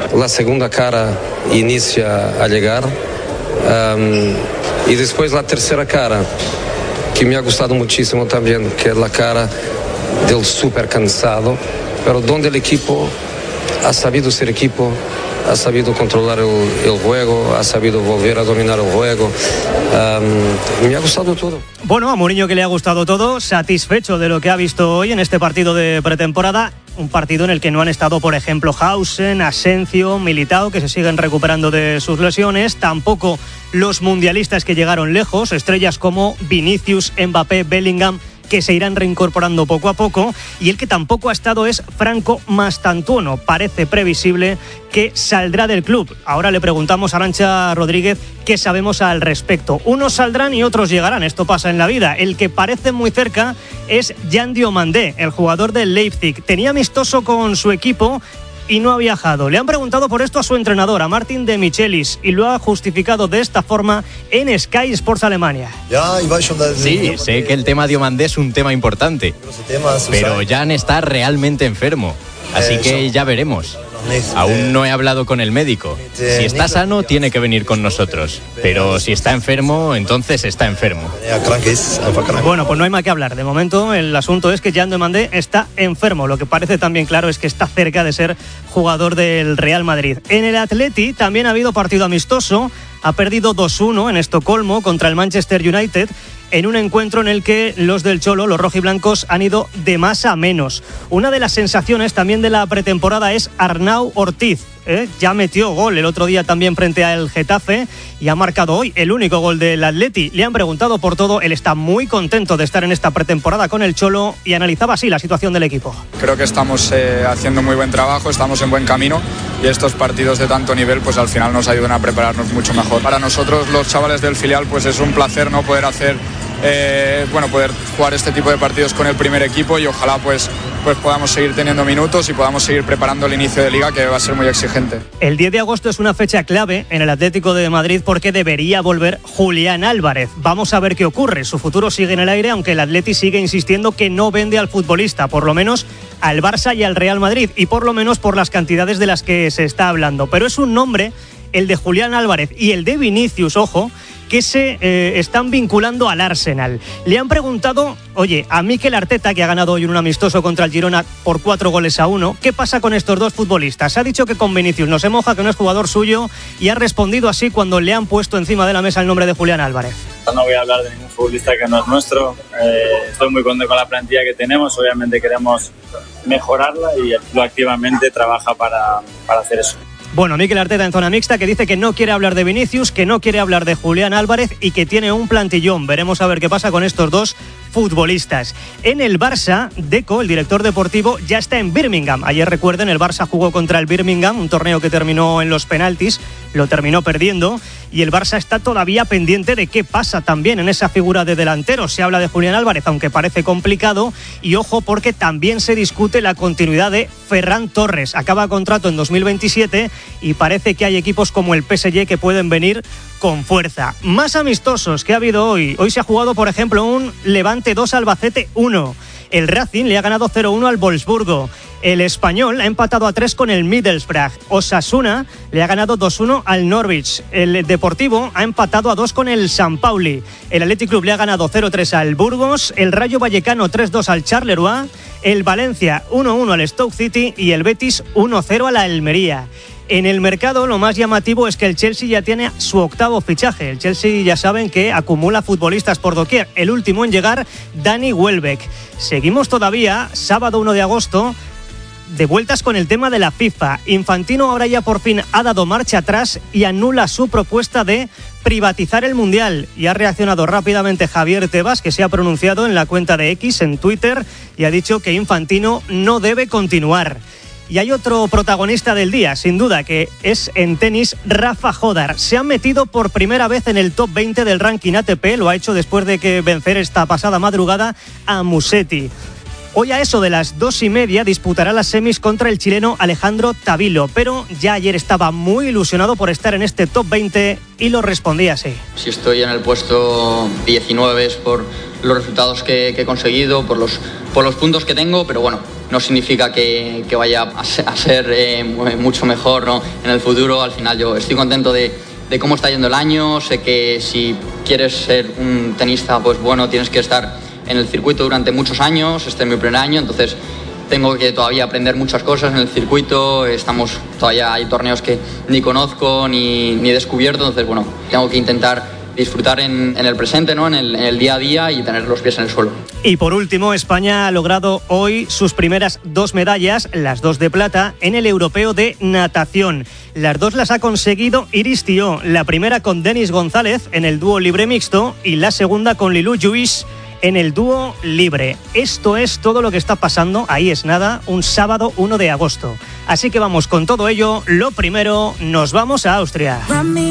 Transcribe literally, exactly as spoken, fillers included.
la segunda cara inicia a llegar um, y después la tercera cara, que me ha gustado muchísimo también, que es la cara del súper cansado, pero donde el equipo ha sabido ser equipo, ha sabido controlar el, el juego, ha sabido volver a dominar el juego. Um, me ha gustado todo. Bueno, a Mourinho que le ha gustado todo, satisfecho de lo que ha visto hoy en este partido de pretemporada. Un partido en el que no han estado, por ejemplo, Hausen, Asensio, Militao, que se siguen recuperando de sus lesiones. Tampoco los mundialistas que llegaron lejos, estrellas como Vinicius, Mbappé, Bellingham, que se irán reincorporando poco a poco, y el que tampoco ha estado es Franco Mastantuono. Parece previsible que saldrá del club. Ahora le preguntamos a Arantxa Rodríguez qué sabemos al respecto. Unos saldrán y otros llegarán, esto pasa en la vida. El que parece muy cerca es Jan Diomandé, el jugador del Leipzig. Tenía amistoso con su equipo y no ha viajado. Le han preguntado por esto a su entrenador, a Martin de Michelis, y lo ha justificado de esta forma en Sky Sports Alemania. Sí, sé que el tema Diomandé es un tema importante, pero Jan está realmente enfermo, así que ya veremos. Aún no he hablado con el médico. Si está sano, tiene que venir con nosotros. Pero si está enfermo, entonces está enfermo. Bueno, pues no hay más que hablar. De momento, el asunto es que Jan Diomandé está enfermo. Lo que parece también claro es que está cerca de ser jugador del Real Madrid. En el Atleti también ha habido partido amistoso. Ha perdido dos uno en Estocolmo contra el Manchester United, en un encuentro en el que los del Cholo, los rojiblancos, han ido de más a menos. Una de las sensaciones también de la pretemporada es Arnau Ortiz. ¿eh? Ya metió gol el otro día también frente al Getafe y ha marcado hoy el único gol del Atleti. Le han preguntado por todo, él está muy contento de estar en esta pretemporada con el Cholo y analizaba así la situación del equipo. Creo que estamos eh, haciendo muy buen trabajo, estamos en buen camino y estos partidos de tanto nivel pues al final nos ayudan a prepararnos mucho mejor. Para nosotros los chavales del filial pues es un placer no poder hacer Eh, bueno, poder jugar este tipo de partidos con el primer equipo y ojalá pues, pues podamos seguir teniendo minutos y podamos seguir preparando el inicio de liga, que va a ser muy exigente. El diez de agosto es una fecha clave en el Atlético de Madrid porque debería volver Julián Álvarez. Vamos a ver qué ocurre. Su futuro sigue en el aire, aunque el Atleti sigue insistiendo que no vende al futbolista, por lo menos al Barça y al Real Madrid, y por lo menos por las cantidades de las que se está hablando. Pero es un nombre, el de Julián Álvarez y el de Vinicius, ojo, que se eh, están vinculando al Arsenal. Le han preguntado, oye, a Mikel Arteta, que ha ganado hoy un amistoso contra el Girona por cuatro goles a uno, ¿qué pasa con estos dos futbolistas? Ha dicho que con Vinicius no se moja, que no es jugador suyo, y ha respondido así cuando le han puesto encima de la mesa el nombre de Julián Álvarez. No voy a hablar de ningún futbolista que no es nuestro. Eh, estoy muy contento con la plantilla que tenemos. Obviamente queremos mejorarla y el club activamente trabaja para, para hacer eso. Bueno, Mikel Arteta en zona mixta, que dice que no quiere hablar de Vinicius, que no quiere hablar de Julián Álvarez y que tiene un plantillón. Veremos a ver qué pasa con estos dos futbolistas. En el Barça, Deco, el director deportivo, ya está en Birmingham. Ayer, recuerden, el Barça jugó contra el Birmingham, un torneo que terminó en los penaltis, lo terminó perdiendo, y el Barça está todavía pendiente de qué pasa también en esa figura de delantero. Se habla de Julián Álvarez, aunque parece complicado, y ojo porque también se discute la continuidad de Ferran Torres. Acaba contrato en dos mil veintisiete y parece que hay equipos como el P S G que pueden venir con fuerza. Más amistosos que ha habido hoy. Hoy se ha jugado, por ejemplo, un Levante dos Albacete uno. El Racing le ha ganado cero uno al Wolfsburgo. El Español ha empatado a tres con el Middlesbrough. Osasuna le ha ganado dos uno al Norwich. El Deportivo ha empatado a dos con el San Pauli. El Athletic Club le ha ganado cero tres al Burgos. El Rayo Vallecano tres dos al Charleroi. El Valencia uno uno al Stoke City y el Betis uno cero a la Almería. En el mercado lo más llamativo es que el Chelsea ya tiene su octavo fichaje. El Chelsea, ya saben, que acumula futbolistas por doquier. El último en llegar, Dani Welbeck. Seguimos todavía, sábado uno de agosto, de vueltas con el tema de la FIFA. Infantino ahora ya por fin ha dado marcha atrás y anula su propuesta de privatizar el Mundial. Y ha reaccionado rápidamente Javier Tebas, que se ha pronunciado en la cuenta de X, en Twitter, y ha dicho que Infantino no debe continuar. Y hay otro protagonista del día, sin duda, que es en tenis Rafa Jodar. Se ha metido por primera vez en el top veinte del ranking A T P, lo ha hecho después de que vencer esta pasada madrugada a Musetti. Hoy a eso de las dos y media disputará las semis contra el chileno Alejandro Tavilo, pero ya ayer estaba muy ilusionado por estar en este top veinte y lo respondía así. Si estoy en el puesto diecinueve es por los resultados que, que he conseguido, por los, por los puntos que tengo, pero bueno, no significa que, que vaya a ser, a ser eh, mucho mejor, ¿no? En el futuro. Al final yo estoy contento de, de cómo está yendo el año. Sé que si quieres ser un tenista, pues bueno, tienes que estar en el circuito durante muchos años. Este es mi primer año, entonces tengo que todavía aprender muchas cosas en el circuito. Estamos todavía, hay torneos que ni conozco ni, ni he descubierto, entonces bueno, tengo que intentar disfrutar en, en el presente, ¿no? En el, en el día a día y tener los pies en el suelo. Y por último, España ha logrado hoy sus primeras dos medallas, las dos de plata, en el europeo de natación. Las dos las ha conseguido Iris Tió, la primera con Denis González en el dúo libre mixto y la segunda con Lilou Lluís en el dúo libre. Esto es todo lo que está pasando, ahí es nada, un sábado uno de agosto. Así que vamos con todo ello. Lo primero, nos vamos a Austria.